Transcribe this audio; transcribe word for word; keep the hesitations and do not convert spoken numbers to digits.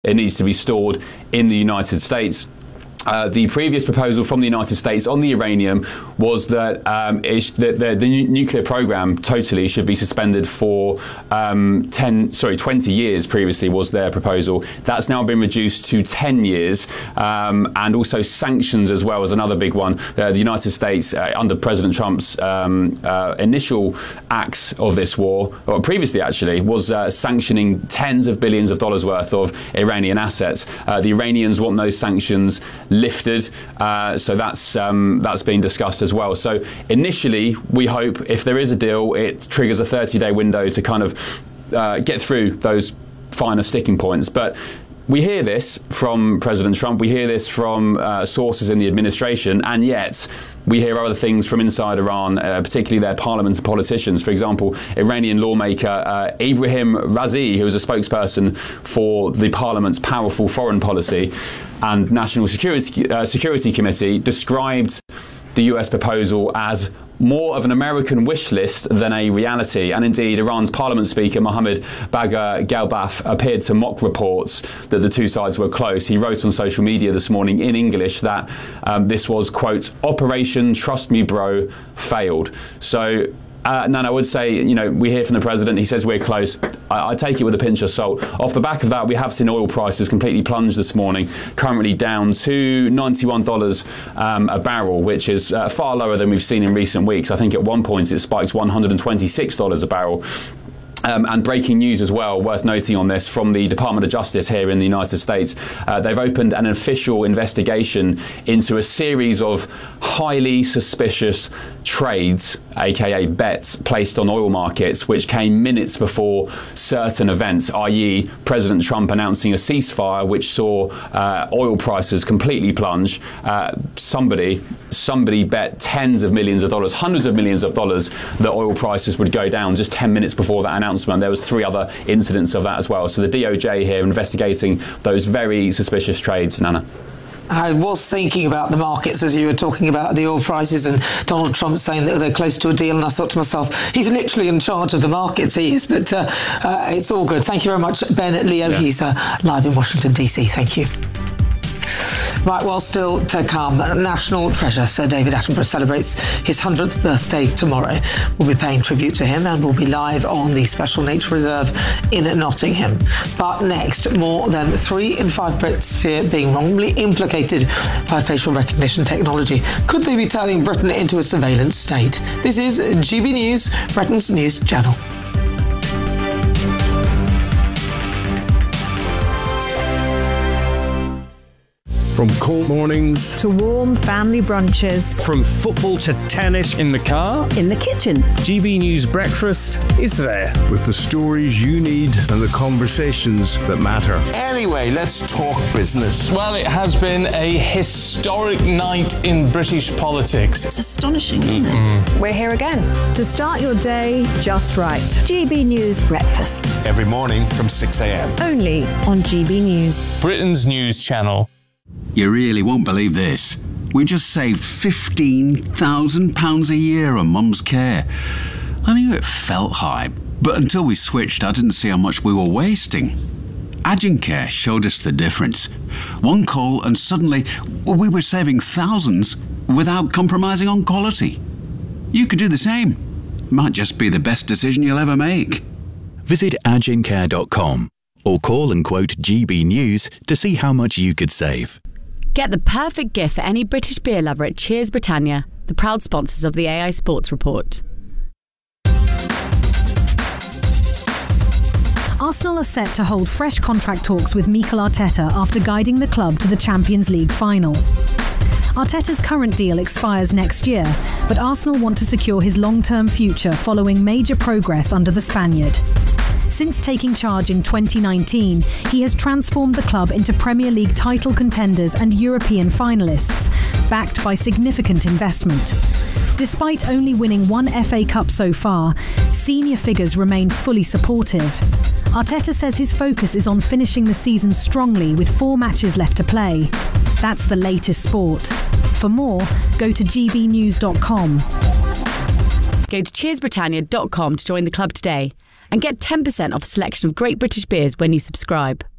It needs to be stored in the United States. Uh, the previous proposal from the United States on the uranium was that um, it, the, the, the nuclear program totally should be suspended for um, ten, sorry, twenty years. Previously was their proposal. That's now been reduced to ten years, um, and also sanctions as well as another big one. Uh, the United States, uh, under President Trump's um, uh, initial acts of this war, or previously actually, was uh, sanctioning tens of billions of dollars worth of Iranian assets. Uh, the Iranians want those sanctions lifted, uh, so that's um, that's being discussed as well. So initially, we hope if there is a deal, it triggers a thirty-day window to kind of uh, get through those finer sticking points. But we hear this from President Trump, we hear this from uh, sources in the administration, and yet we hear other things from inside Iran, uh, particularly their parliament and politicians. For example, Iranian lawmaker uh, Ibrahim Raisi, who is a spokesperson for the parliament's powerful foreign policy and National Security, uh, Security Committee, described the U S proposal as more of an American wish list than a reality. And indeed, Iran's Parliament Speaker Mohammad Bagher Ghalbaf appeared to mock reports that the two sides were close. He wrote on social media this morning in English that um, this was, quote, Operation Trust Me Bro failed. So Uh, Nan, I would say, you know, we hear from the president, he says we're close. I, I take it with a pinch of salt. Off the back of that, we have seen oil prices completely plunge this morning, currently down to ninety-one dollars um, a barrel, which is uh, far lower than we've seen in recent weeks. I think at one point it spiked one hundred twenty-six dollars a barrel. Um, and breaking news as well, worth noting on this, from the Department of Justice here in the United States. Uh, they've opened an official investigation into a series of highly suspicious trades, aka bets, placed on oil markets, which came minutes before certain events, that is President Trump announcing a ceasefire, which saw uh, oil prices completely plunge. Uh, somebody, somebody bet tens of millions of dollars, hundreds of millions of dollars that oil prices would go down just ten minutes before that announcement. There was three other incidents of that as well. So the D O J here investigating those very suspicious trades, Nana. I was thinking about the markets as you were talking about the oil prices and Donald Trump saying that they're close to a deal, and I thought to myself, he's literally in charge of the markets, he is, but uh, uh, it's all good. Thank you very much, Ben Leo. Yeah. He's uh, live in Washington, D C. Thank you. Right, well, still to come, national treasure Sir David Attenborough celebrates his hundredth birthday tomorrow. We'll be paying tribute to him and we'll be live on the Special Nature Reserve in Nottingham. But next, more than three in five Brits fear being wrongly implicated by facial recognition technology. Could they be turning Britain into a surveillance state? This is G B News, Britain's news channel. From cold mornings to warm family brunches, from football to tennis in the car, in the kitchen, G B News Breakfast is there with the stories you need and the conversations that matter. Anyway, let's talk business. Well, it has been a historic night in British politics. It's astonishing, isn't mm-hmm. it? We're here again to start your day just right. G B News Breakfast. Every morning from six a.m. Only on G B News, Britain's news channel. You really won't believe this. We just saved fifteen thousand pounds a year on Mum's care. I knew it felt high, but until we switched, I didn't see how much we were wasting. Agincare showed us the difference. One call and suddenly we were saving thousands without compromising on quality. You could do the same. Might just be the best decision you'll ever make. Visit agincare dot com or call and quote G B News to see how much you could save. Get the perfect gift for any British beer lover at Cheers Britannia, the proud sponsors of the A I Sports Report. Arsenal are set to hold fresh contract talks with Mikel Arteta after guiding the club to the Champions League final. Arteta's current deal expires next year, but Arsenal want to secure his long-term future following major progress under the Spaniard. Since taking charge in twenty nineteen, he has transformed the club into Premier League title contenders and European finalists, backed by significant investment. Despite only winning one F A Cup so far, senior figures remain fully supportive. Arteta says his focus is on finishing the season strongly with four matches left to play. That's the latest sport. For more, go to G B news dot com. Go to cheers britannia dot com to join the club today and get ten percent off a selection of great British beers when you subscribe.